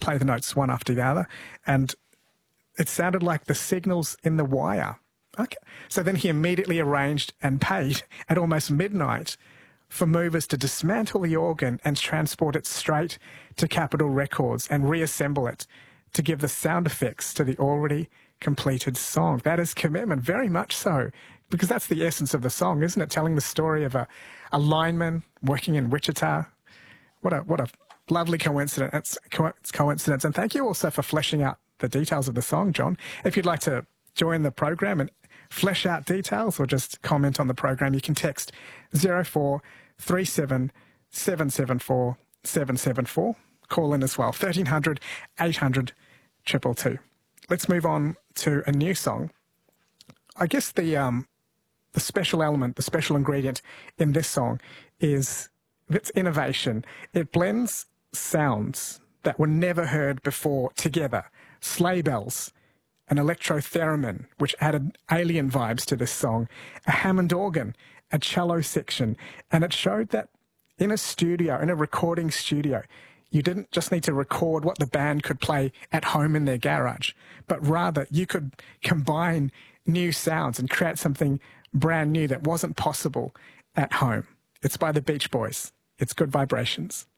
play the notes one after the other, and it sounded like the signals in the wire. Okay. So then he immediately arranged and paid at almost midnight for movers to dismantle the organ and transport it straight to Capitol Records and reassemble it to give the sound effects to the already completed song. That is commitment, very much so, because that's the essence of the song, isn't it? Telling the story of a lineman working in Wichita. What a lovely coincidence. And thank you also for fleshing out the details of the song, John. If you'd like to join the program and flesh out details or just comment on the program, you can text 0437 774 774. Call in as well, 1300 800 222. Let's move on to a new song. I guess the special element, the special ingredient in this song is its innovation. It blends sounds that were never heard before together. Sleigh bells, an electro-theremin, which added alien vibes to this song, a Hammond organ, a cello section, and it showed that in a studio, in a recording studio, you didn't just need to record what the band could play at home in their garage, but rather you could combine new sounds and create something brand new that wasn't possible at home. It's by the Beach Boys. It's Good Vibrations.